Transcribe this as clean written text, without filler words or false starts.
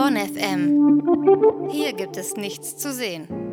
Bonn FM. Hier gibt es nichts zu sehen.